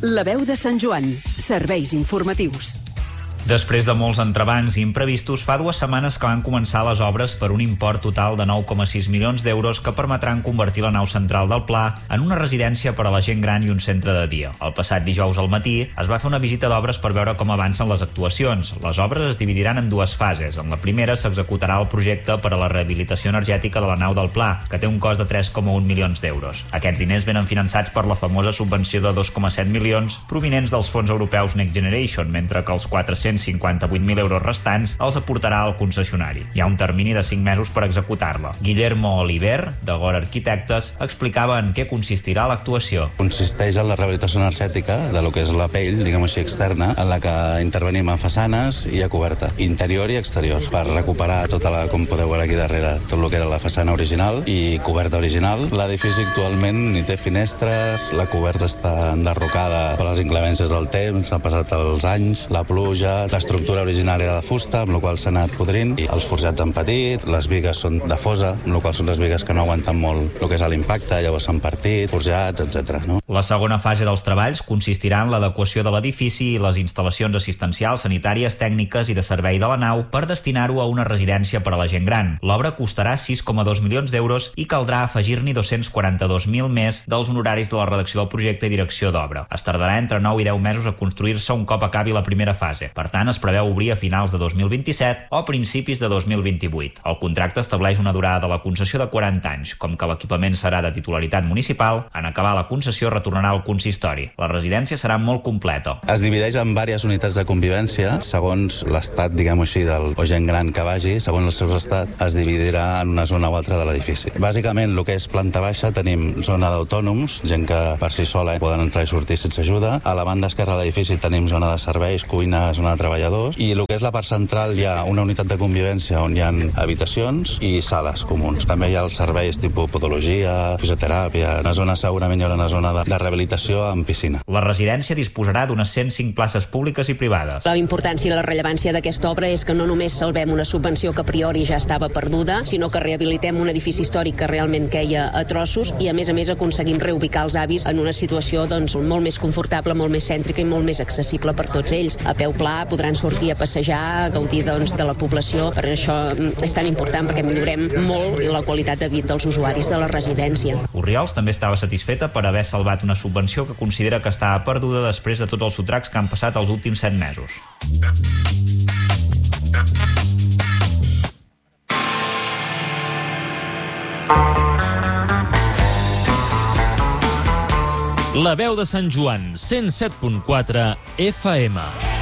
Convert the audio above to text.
La veu de Sant Joan. Serveis informatius. Després de molts entrebancs i imprevistos, fa 2 setmanes que van començar les obres per un import total de 9,6 milions d'euros que permetran convertir la nau central del Pla en una residència per a la gent gran i un centre de dia. El passat dijous al matí es va fer una visita d'obres per veure com avancen les actuacions. Les obres es dividiran en 2 fases. En la primera s'executarà el projecte per a la rehabilitació energètica de la nau del Pla, que té un cost de 3,1 milions d'euros. Aquests diners venen finançats per la famosa subvenció de 2,7 milions provinents dels fons europeus Next Generation, mentre que els 458.000 euros restants els aportarà el concessionari. Hi ha un termini de 5 mesos per executar-la. Guillermo Oliver, de Gora Arquitectes, explicava en què consistirà l'actuació. Consisteix en la rehabilitació energètica de lo que és la pell, diguem així, externa, en la que intervenim a façanes i a coberta, interior i exterior, per recuperar tota la, com podeu veure aquí darrere, tot el que era la façana original i coberta original. L'edifici actualment ni té finestres, la coberta està enderrocada per les inclemències del temps, han passat els anys, la pluja. L'estructura original era de fusta, amb la qual s'ha anat podrint, i els forjats han patit, les bigues són de fosa, amb la qual són les bigues que no aguanten molt el que és l'impacte, llavors s'han partit, forjats, etc. No? La segona fase dels treballs consistirà en l'adequació de l'edifici i les instal·lacions assistencials, sanitàries, tècniques i de servei de la nau per destinar-ho a una residència per a la gent gran. L'obra costarà 6,2 milions d'euros i caldrà afegir-n'hi 242.000 més dels honoraris de la redacció del projecte i direcció d'obra. Es tardarà entre 9 i 10 mesos a construir-se un cop acabi la primera fase. Per tant, es preveu obrir a finals de 2027 o principis de 2028. El contracte estableix una durada de la concessió de 40 anys. Com que l'equipament serà de titularitat municipal, en acabar la concessió retornarà al consistori. La residència serà molt completa. Es divideix en diverses unitats de convivència, segons l'estat, diguem-ho així, del o gent gran que vagi, segons el seu estat, es dividirà en una zona o altra de l'edifici. Bàsicament, el que és planta baixa, tenim zona d'autònoms, gent que per si sola poden entrar i sortir sense ajuda. A la banda esquerra de l'edifici tenim zona de serveis, cuina, zona de treballadors, i el que és la part central hi ha una unitat de convivència on hi ha habitacions i sales comuns. També hi ha els serveis tipus podologia, fisioteràpia, una zona, segurament hi haurà una zona de rehabilitació amb piscina. La residència disposarà d'unes 105 places públiques i privades. La importància i la rellevància d'aquesta obra és que no només salvem una subvenció que a priori ja estava perduda, sinó que rehabilitem un edifici històric que realment queia a trossos i a més aconseguim reubicar els avis en una situació molt més confortable, molt més cèntrica i molt més accessible per tots ells. A peu pla podran sortir a passejar, a gaudir de la població. Per això és tan important, perquè millorem molt la qualitat de vida dels usuaris de la residència. Orriols també estava satisfeta per haver salvat una subvenció que considera que estava perduda després de tots els sotracs que han passat els últims 7 mesos. La veu de Sant Joan, 107.4 FM.